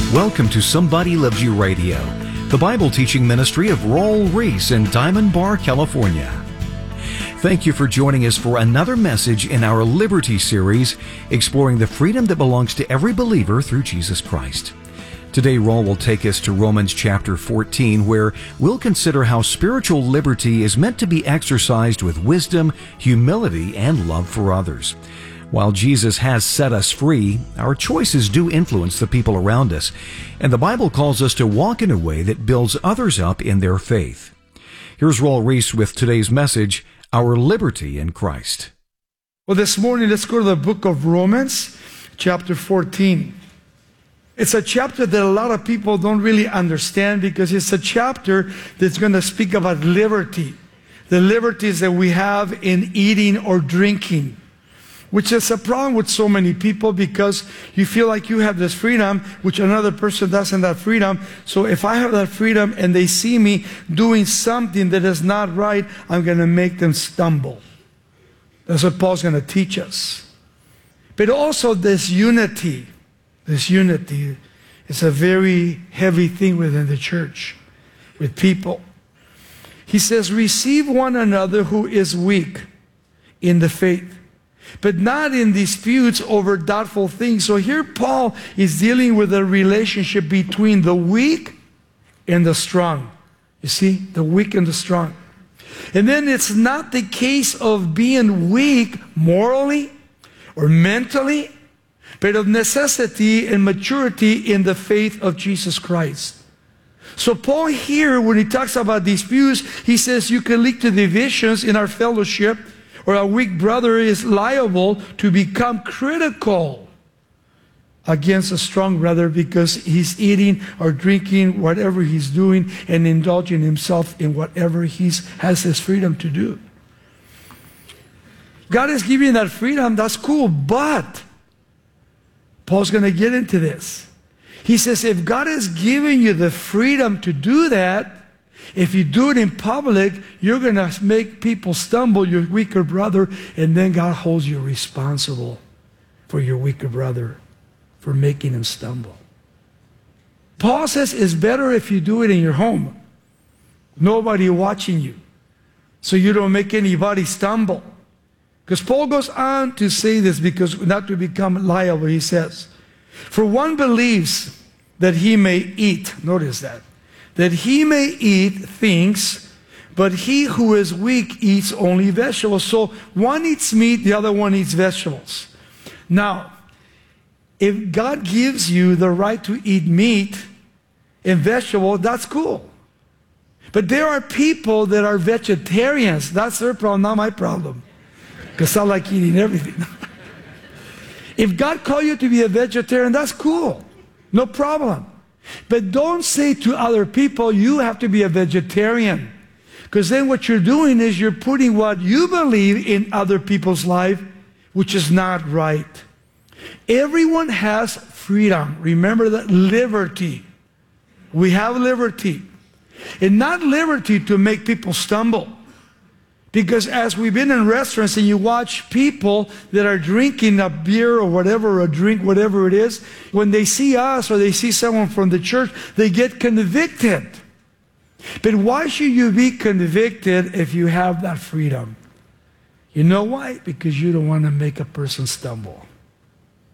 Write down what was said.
Welcome to Somebody Loves You Radio, the Bible teaching ministry of Raul Ries in Diamond Bar, California. Thank you for joining us for another message in our Liberty series, exploring the freedom that belongs to every believer through Jesus Christ. Today, Raul will take us to Romans chapter 14, where we'll consider how spiritual liberty is meant to be exercised with wisdom, humility, and love for others. While Jesus has set us free, our choices do influence the people around us, and the Bible calls us to walk in a way that builds others up in their faith. Here's Raul Ries with today's message, Our Liberty in Christ. Well, this morning, let's go to the book of Romans, chapter 14. It's a chapter that a lot of people don't really understand because it's a chapter that's going to speak about liberty, the liberties that we have in eating or drinking, which is a problem with so many people because you feel like you have this freedom, which another person doesn't have freedom. So if I have that freedom and they see me doing something that is not right, I'm going to make them stumble. That's what Paul's going to teach us. But also this unity is a very heavy thing within the church, with people. He says, receive one another who is weak in the faith, but not in disputes over doubtful things. So here Paul is dealing with a relationship between the weak and the strong. You see, the weak and the strong. And then it's not the case of being weak morally or mentally, but of necessity and maturity in the faith of Jesus Christ. So Paul here, when he talks about disputes, he says you can lead to divisions in our fellowship, or a weak brother is liable to become critical against a strong brother because he's eating or drinking, whatever he's doing, and indulging himself in whatever he has his freedom to do. God is giving that freedom, that's cool, but Paul's going to get into this. He says, if God is giving you the freedom to do that, if you do it in public, you're going to make people stumble, your weaker brother, and then God holds you responsible for your weaker brother, for making him stumble. Paul says it's better if you do it in your home. Nobody watching you, so you don't make anybody stumble. Because Paul goes on to say this, because not to become liable, he says, for one believes that he may eat, notice that he may eat things, but he who is weak eats only vegetables. So one eats meat, the other one eats vegetables. Now, if God gives you the right to eat meat and vegetables, that's cool. But there are people that are vegetarians. That's their problem, not my problem. Because I like eating everything. If God called you to be a vegetarian, that's cool. No problem. But don't say to other people, you have to be a vegetarian. Because then what you're doing is you're putting what you believe in other people's life, which is not right. Everyone has freedom. Remember that, liberty. We have liberty. And not liberty to make people stumble. Because as we've been in restaurants and you watch people that are drinking a beer or whatever, or a drink, whatever it is, when they see us or they see someone from the church, they get convicted. But why should you be convicted if you have that freedom? You know why? Because you don't want to make a person stumble.